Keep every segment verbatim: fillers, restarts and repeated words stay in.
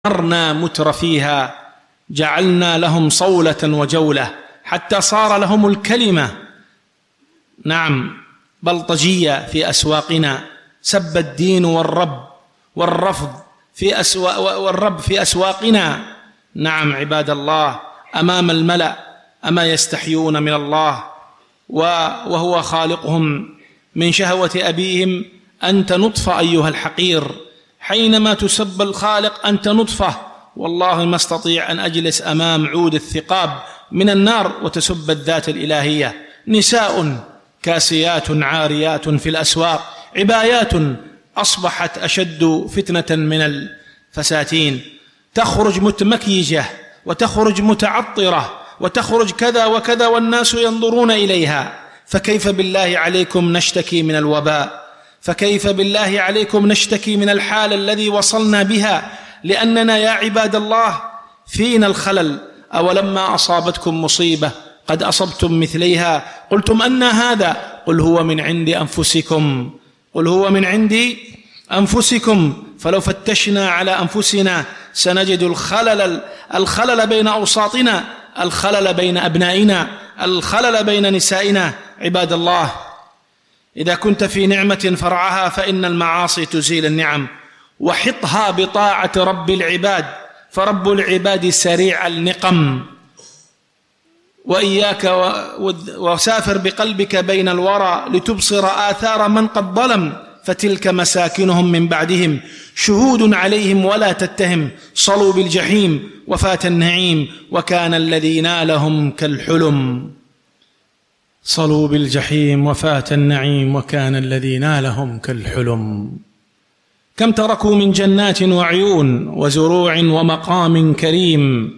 أمرنا مترفيها جعلنا لهم صولة وجولة حتى صار لهم الكلمة نعم بلطجية في أسواقنا. سب الدين والرب والرفض في أسواق والرب في أسواقنا. نعم عباد الله، أمام الملأ أما يستحيون من الله وهو خالقهم من شهوة أبيهم؟ أنت نطفة أيها الحقير، حينما تسب الخالق أنت نطفة. والله ما استطيع أن أجلس أمام عود الثقاب من النار وتسب الذات الإلهية. نساء كاسيات عاريات في الأسواق، عبايات أصبحت أشد فتنة من الفساتين، تخرج متمكيجة وتخرج متعطرة وتخرج كذا وكذا والناس ينظرون إليها. فكيف بالله عليكم نشتكي من الوباء؟ فكيف بالله عليكم نشتكي من الحال الذي وصلنا بها؟ لأننا يا عباد الله فينا الخلل. أولما أصابتكم مصيبة قد أصبتم مثليها قلتم أن هذا؟ قل هو من عند أنفسكم، قل هو من عند أنفسكم. فلو فتشنا على أنفسنا سنجد الخلل الخلل بين أوساطنا، الخلل بين أبنائنا، الخلل بين نسائنا. عباد الله، إذا كنت في نعمة فرعها فإن المعاصي تزيل النعم، وحطها بطاعة رب العباد، فرب العباد سريع النقم. وإياك وسافر بقلبك بين الورى لتبصر آثار من قد ظلم، فتلك مساكنهم من بعدهم شهود عليهم ولا تتهم، صلوا بالجحيم وفات النعيم وكان الذي نالهم كالحلم. صلوا بالجحيم وفات النعيم وكان الذي نالهم كالحلم. كم تركوا من جنات وعيون وزروع ومقام كريم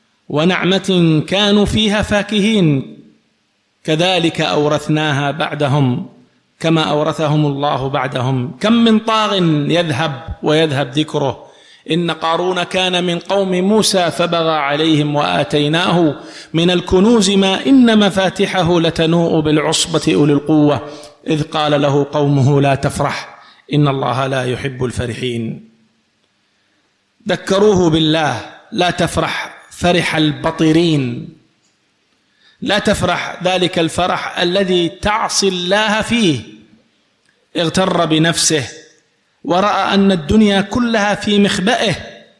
ونعمة كانوا فيها فاكهين، كذلك أورثناها بعدهم كما أورثهم الله بعدهم. كم من طاغ يذهب ويذهب ذكره. إن قارون كان من قوم موسى فبغى عليهم وآتيناه من الكنوز ما إن مفاتحه لتنوء بالعصبة أولي القوة إذ قال له قومه لا تفرح إن الله لا يحب الفرحين. ذكروه بالله لا تفرح فرح البطرين، لا تفرح ذلك الفرح الذي تعصي الله فيه. اغتر بنفسه ورأى أن الدنيا كلها في مخبئه،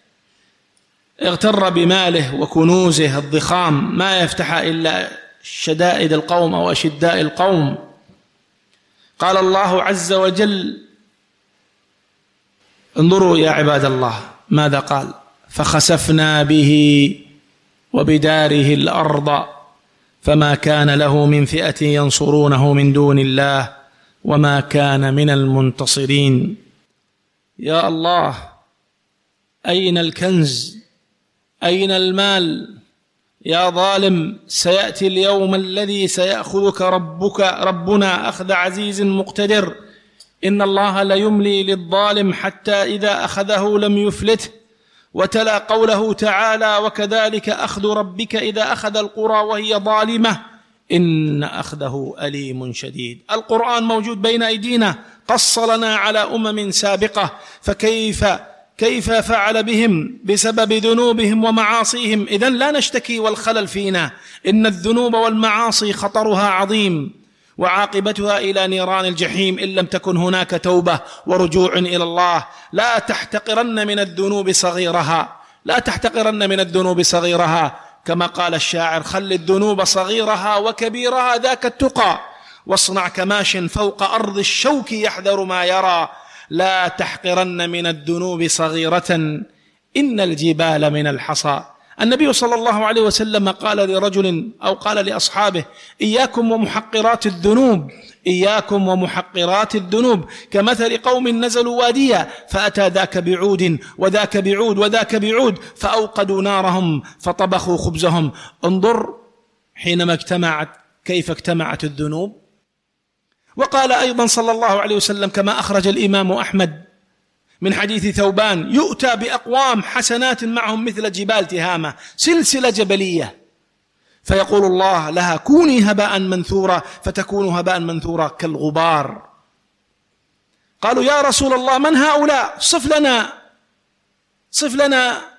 اغتر بماله وكنوزه الضخام ما يفتح إلا شدائد القوم أو أشداء القوم. قال الله عز وجل، انظروا يا عباد الله ماذا قال: فخسفنا به وبداره الأرض فما كان له من فئة ينصرونه من دون الله وما كان من المنتصرين. يا الله، أين الكنز؟ أين المال؟ يا ظالم، سيأتي اليوم الذي سيأخذك ربك ربنا أخذ عزيز مقتدر. إن الله ليملي للظالم حتى إذا أخذه لم يفلته. وتلا قوله تعالى: وكذلك أخذ ربك إذا أخذ القرى وهي ظالمة إن أخذه أليم شديد. القرآن موجود بين أيدينا، قص لنا على أمم سابقة فكيف كيف فعل بهم بسبب ذنوبهم ومعاصيهم. إذن لا نشتكي والخلل فينا، إن الذنوب والمعاصي خطرها عظيم وعاقبتها إلى نيران الجحيم إن لم تكن هناك توبة ورجوع إلى الله. لا تحتقرن من الذنوب صغيرها، لا تحتقرن من الذنوب صغيرها، كما قال الشاعر: خل الذنوب صغيرها وكبيرها ذاك التقى، واصنع كماش فوق أرض الشوك يحذر ما يرى. لا تحقرن من الذنوب صغيرة إن الجبال من الحصى. النبي صلى الله عليه وسلم قال لرجل أو قال لأصحابه: إياكم ومحقرات الذنوب، إياكم ومحقرات الذنوب، كمثل قوم نزلوا واديا فأتى ذاك بعود وذاك بعود وذاك بعود فأوقدوا نارهم فطبخوا خبزهم. انظر حينما اجتمعت كيف اجتمعت الذنوب. وقال أيضا صلى الله عليه وسلم كما أخرج الإمام أحمد من حديث ثوبان: يؤتى بأقوام حسنات معهم مثل جبال تهامة، سلسلة جبلية، فيقول الله لها: كوني هباء منثورا، فتكون هباء منثورا كالغبار. قالوا: يا رسول الله من هؤلاء؟ صف لنا صف لنا